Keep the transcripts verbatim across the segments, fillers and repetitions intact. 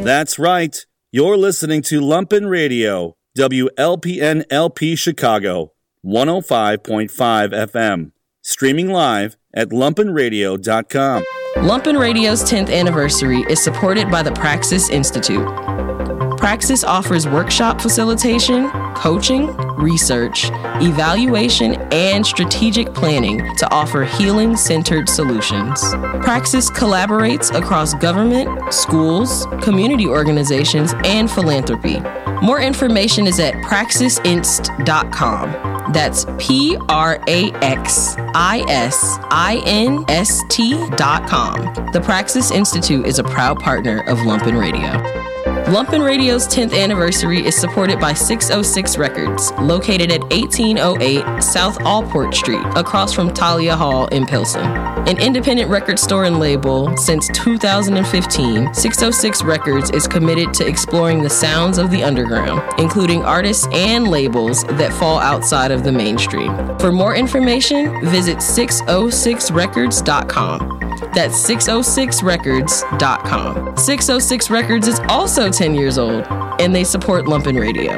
That's right. You're listening to Lumpen Radio, W L P N L P Chicago, one oh five point five F M. Streaming live at lumpen radio dot com. Lumpen Radio's tenth anniversary is supported by the Praxis Institute. Praxis offers workshop facilitation, coaching, research, evaluation, and strategic planning to offer healing-centered solutions. Praxis collaborates across government, schools, community organizations, and philanthropy. More information is at praxis inst dot com. That's P R A X I S I N S T dot com. The Praxis Institute is a proud partner of Lumpen Radio. Lumpen Radio's tenth anniversary is supported by six oh six Records, located at eighteen oh eight South Allport Street, across from Talia Hall in Pilsen. An independent record store and label since two thousand fifteen, six oh six Records is committed to exploring the sounds of the underground, including artists and labels that fall outside of the mainstream. For more information, visit six oh six records dot com. That's six oh six records dot com. six oh six Records is also ten years old, and they support Lumpen Radio.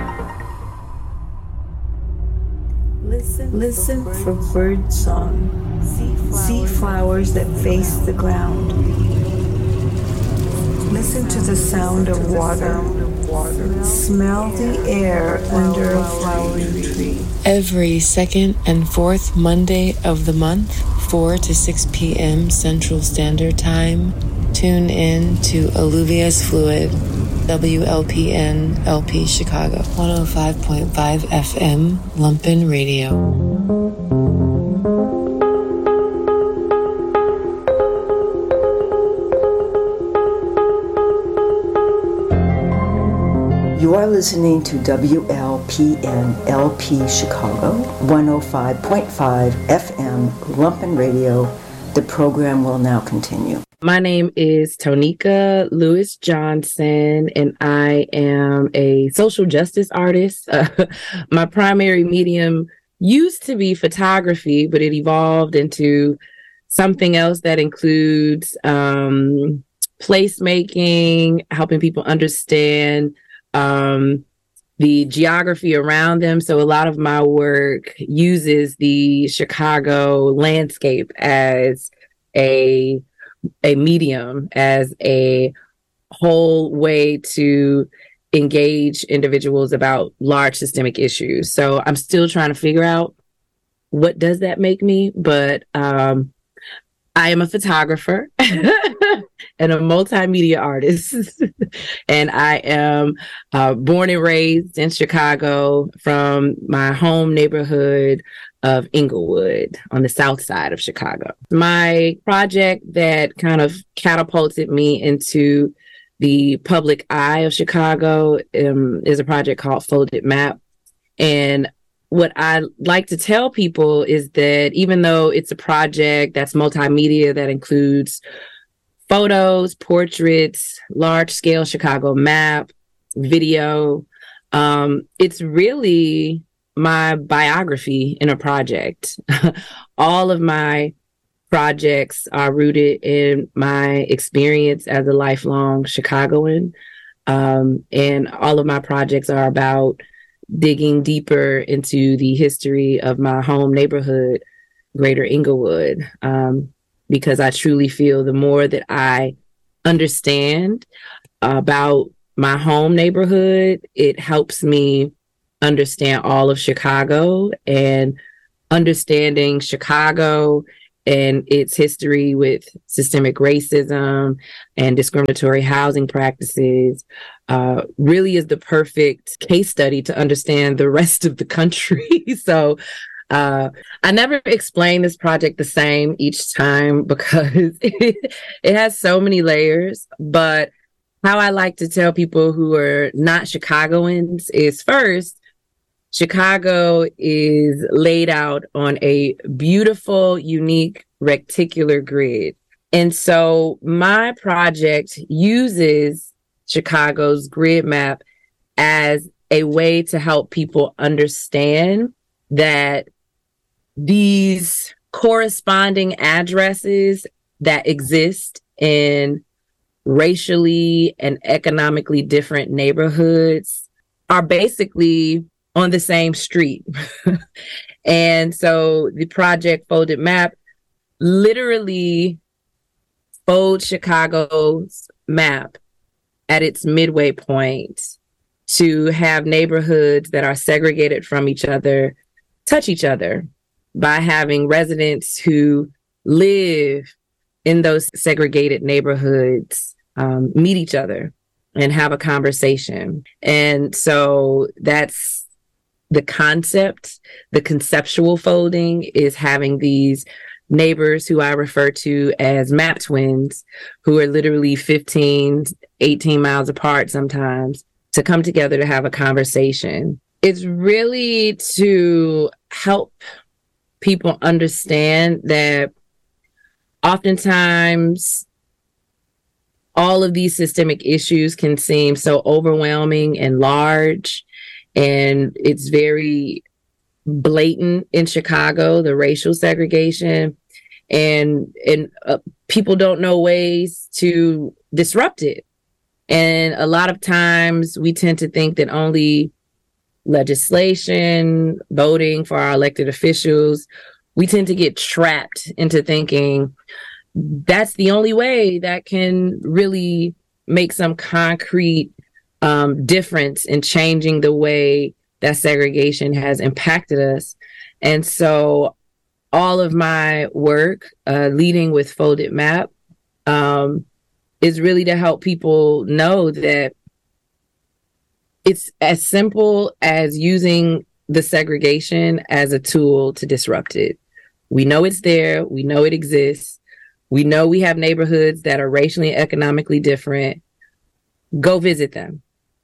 Listen, Listen for bird song. See flowers that face the ground. Listen to the sound of water. Smell the air under a flowering tree. Every second and fourth Monday of the month, four to six p.m. Central Standard Time, tune in to Alluvius Fluid, W L P N L P Chicago, one oh five point five F M, Lumpen Radio. You are listening to W L P N L P Chicago, one oh five point five F M, Lumpen Radio. The program will now continue. My name is Tonika Lewis Johnson, and I am a social justice artist. Uh, my primary medium used to be photography, but it evolved into something else that includes um, placemaking, helping people understand um, the geography around them. So a lot of my work uses the Chicago landscape as a a medium, as a whole way to engage individuals about large systemic issues. So I'm still trying to figure out what does that make me, but um, I am a photographer and a multimedia artist, and I am uh, born and raised in Chicago from my home neighborhood of Inglewood on the south side of Chicago. My project that kind of catapulted me into the public eye of Chicago um, is a project called Folded Map. And what I like to tell people is that even though it's a project that's multimedia, that includes photos, portraits, large-scale Chicago map, video, um, it's really my biography in a project. All of my projects are rooted in my experience as a lifelong Chicagoan. Um, and all of my projects are about digging deeper into the history of my home neighborhood, Greater Inglewood, um, because I truly feel the more that I understand about my home neighborhood, it helps me understand all of Chicago, and understanding Chicago and its history with systemic racism and discriminatory housing practices uh, really is the perfect case study to understand the rest of the country. So uh, I never explain this project the same each time because it, it has so many layers. But how I like to tell people who are not Chicagoans is, first, Chicago is laid out on a beautiful, unique, rectangular grid. And so my project uses Chicago's grid map as a way to help people understand that these corresponding addresses that exist in racially and economically different neighborhoods are basically on the same street. And so the project Folded Map literally folds Chicago's map at its midway point to have neighborhoods that are segregated from each other touch each other by having residents who live in those segregated neighborhoods um, meet each other and have a conversation. And so that's the concept. The conceptual folding is having these neighbors who I refer to as map twins, who are literally fifteen, eighteen miles apart sometimes, to come together to have a conversation. It's really to help people understand that oftentimes all of these systemic issues can seem so overwhelming and large, and it's very blatant in Chicago, the racial segregation, and and uh, people don't know ways to disrupt it. And a lot of times we tend to think that only legislation, voting for our elected officials, we tend to get trapped into thinking that's the only way that can really make some concrete um, difference in changing the way that segregation has impacted us. And so all of my work, uh, leading with Folded Map, um, is really to help people know that it's as simple as using the segregation as a tool to disrupt it. We know it's there. We know it exists. We know we have neighborhoods that are racially and economically different. Go visit them.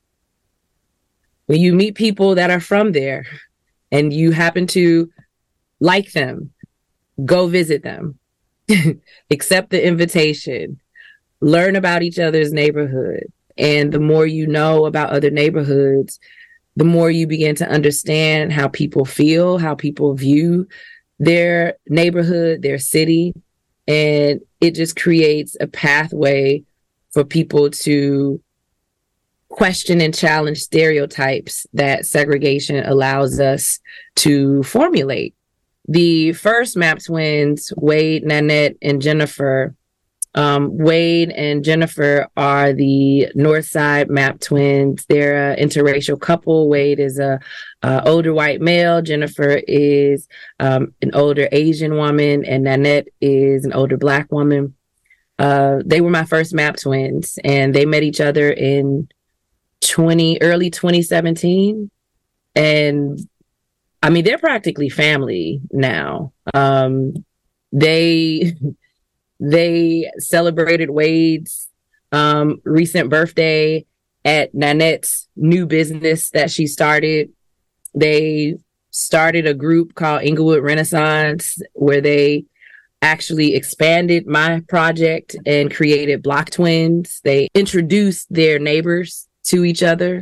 When you meet people that are from there and you happen to like them, go visit them. Accept the invitation. Learn about each other's neighborhood. And the more you know about other neighborhoods, the more you begin to understand how people feel, how people view their neighborhood, their city. And it just creates a pathway for people to question and challenge stereotypes that segregation allows us to formulate. The first map twins, Wade, Nanette, and Jennifer, um, Wade and Jennifer are the North Side map twins. They're an interracial couple. Wade is a, a older white male. Jennifer is um, an older Asian woman, and Nanette is an older Black woman. Uh, they were my first map twins, and they met each other in twenty early twenty seventeen, and I mean they're practically family now. Um, they they celebrated Wade's um, recent birthday at Nanette's new business that she started. They started a group called Inglewood Renaissance, where they actually expanded my project and created Block Twins. They introduced their neighbors to each other.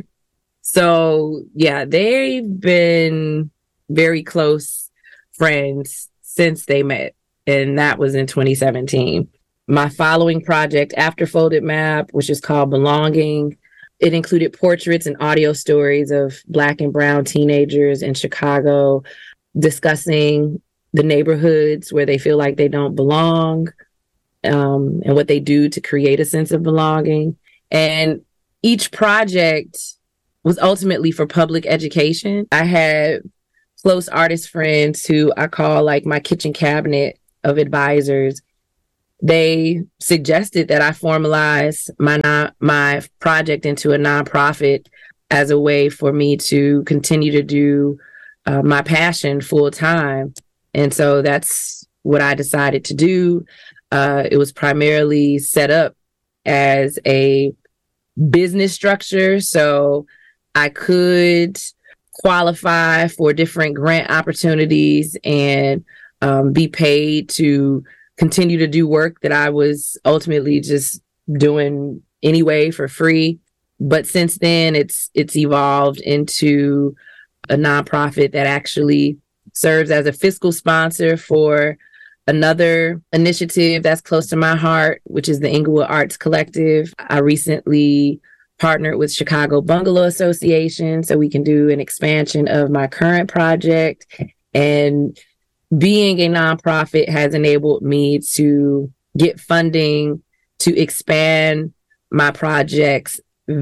So yeah, they've been very close friends since they met. And that was in twenty seventeen. My following project after Folded Map, which is called Belonging, it included portraits and audio stories of Black and Brown teenagers in Chicago discussing the neighborhoods where they feel like they don't belong, um, and what they do to create a sense of belonging. And each project was ultimately for public education. I had close artist friends who I call like my kitchen cabinet of advisors. They suggested that I formalize my non- my project into a nonprofit as a way for me to continue to do uh, my passion full time. And so that's what I decided to do. Uh, it was primarily set up as a business structure, so I could qualify for different grant opportunities and um, be paid to continue to do work that I was ultimately just doing anyway for free. But since then, it's it's evolved into a nonprofit that actually serves as a fiscal sponsor for Another initiative that's close to my heart, which is the Inglewood Arts Collective. I recently partnered with Chicago Bungalow Association so we can do an expansion of my current project. And being a nonprofit has enabled me to get funding to expand my projects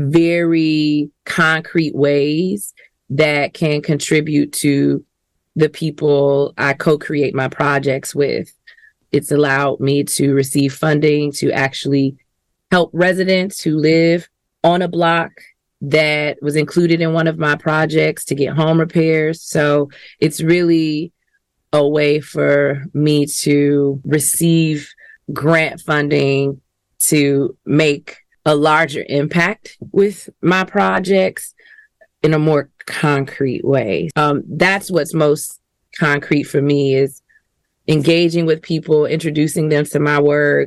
very concrete ways that can contribute to the people I co-create my projects with. It's allowed me to receive funding to actually help residents who live on a block that was included in one of my projects to get home repairs. So it's really a way for me to receive grant funding to make a larger impact with my projects in a more concrete way. Um, that's what's most concrete for me, is engaging with people, introducing them to my work,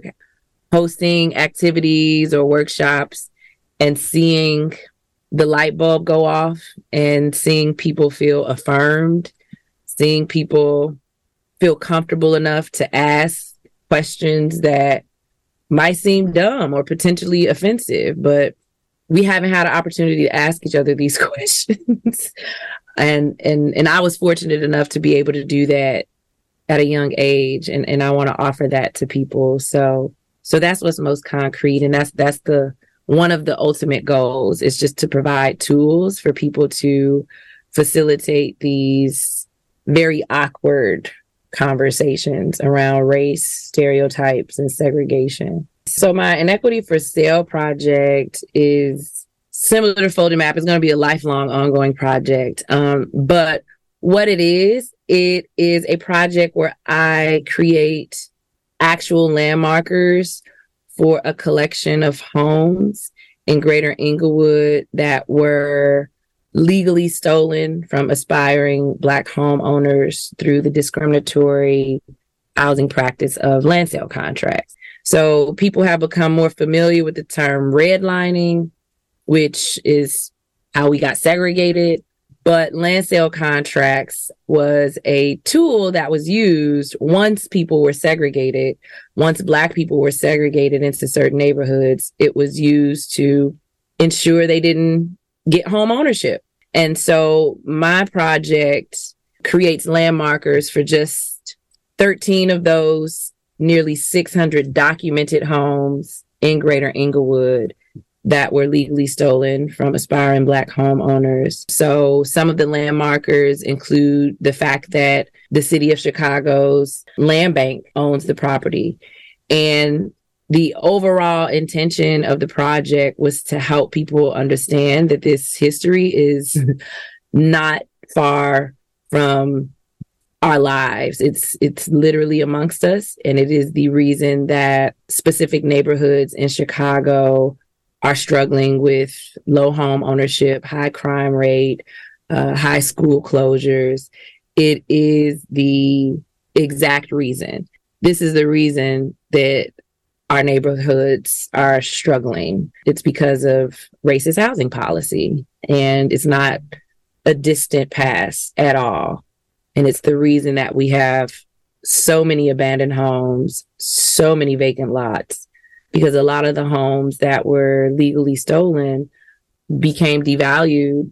hosting activities or workshops, and seeing the light bulb go off and seeing people feel affirmed, seeing people feel comfortable enough to ask questions that might seem dumb or potentially offensive, but we haven't had an opportunity to ask each other these questions. and and and I was fortunate enough to be able to do that at a young age, and, and I want to offer that to people. So so that's what's most concrete, and that's that's the one of the ultimate goals, is just to provide tools for people to facilitate these very awkward conversations around race, stereotypes, and segregation. So my Inequity for Sale project is similar to Folded Map. It's going to be a lifelong, ongoing project. Um, but what it is, it is a project where I create actual landmarkers for a collection of homes in Greater Inglewood that were legally stolen from aspiring Black homeowners through the discriminatory housing practice of land sale contracts. So people have become more familiar with the term redlining, which is how we got segregated. But land sale contracts was a tool that was used once people were segregated. Once Black people were segregated into certain neighborhoods, it was used to ensure they didn't get home ownership. And so my project creates landmarkers for just thirteen of those nearly six hundred documented homes in Greater Inglewood that were legally stolen from aspiring Black homeowners. So some of the landmarkers include the fact that the city of Chicago's land bank owns the property. And the overall intention of the project was to help people understand that this history is not far from our lives. It's it's literally amongst us, and it is the reason that specific neighborhoods in Chicago are struggling with low home ownership, high crime rate, uh, high school closures. It is the exact reason. This is the reason that our neighborhoods are struggling. It's because of racist housing policy, and it's not a distant past at all. And it's the reason that we have so many abandoned homes, so many vacant lots, because a lot of the homes that were legally stolen became devalued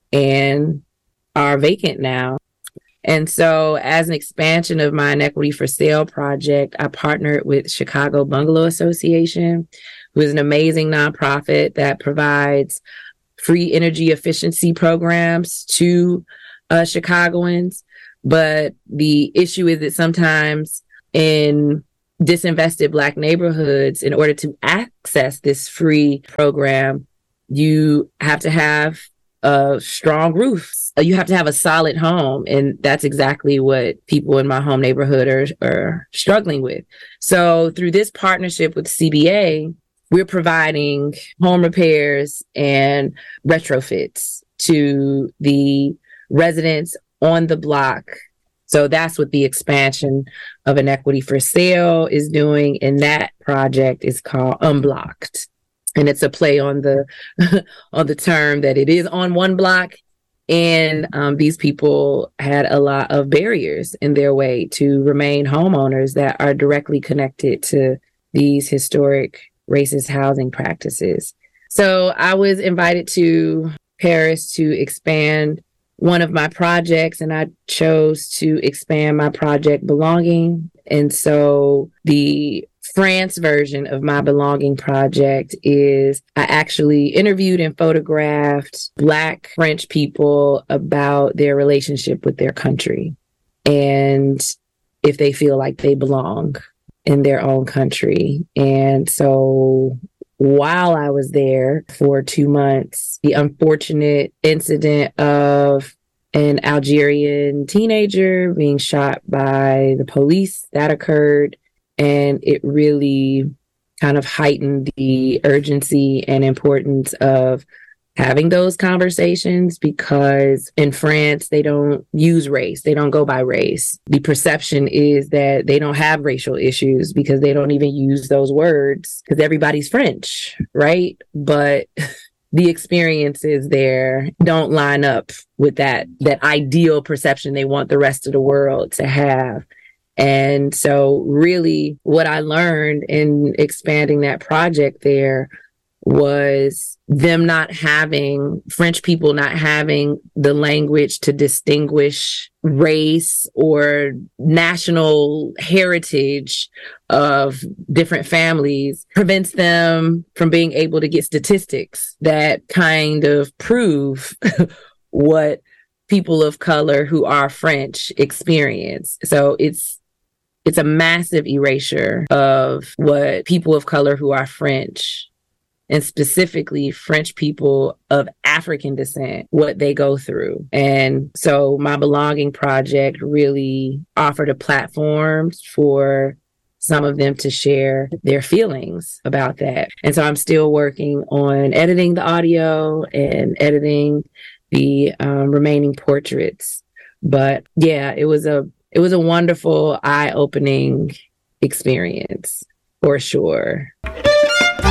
and are vacant now. And so as an expansion of my Inequity for Sale project, I partnered with Chicago Bungalow Association, who is an amazing nonprofit that provides free energy efficiency programs to uh, Chicagoans. But the issue is that sometimes in disinvested Black neighborhoods, in order to access this free program, you have to have a strong roof. You have to have a solid home. And that's exactly what people in my home neighborhood are, are struggling with. So through this partnership with C B A, we're providing home repairs and retrofits to the residents on the block. So that's what the expansion of Inequity for Sale is doing. And that project is called Unblocked. And it's a play on the on the term that it is on one block And um, these people had a lot of barriers in their way to remain homeowners that are directly connected to these historic racist housing practices. So I was invited to Paris to expand one of my projects, and I chose to expand my project Belonging. And so the France version of my Belonging project is I actually interviewed and photographed Black French people about their relationship with their country and if they feel like they belong in their own country. And so while I was there for two months, the unfortunate incident of an Algerian teenager being shot by the police, that occurred. And it really kind of heightened the urgency and importance of having those conversations, because in France, they don't use race. They don't go by race. The perception is that they don't have racial issues because they don't even use those words because everybody's French, right? But the experiences there don't line up with that, that ideal perception they want the rest of the world to have. And so really what I learned in expanding that project there was them not having, French people not having the language to distinguish race or national heritage of different families prevents them from being able to get statistics that kind of prove what people of color who are French experience. So it's it's a massive erasure of what people of color who are French, and specifically French people of African descent, what they go through. And so my Belonging project really offered a platform for some of them to share their feelings about that. And so I'm still working on editing the audio and editing the um, remaining portraits. But yeah, it was a it was a wonderful, eye-opening experience for sure.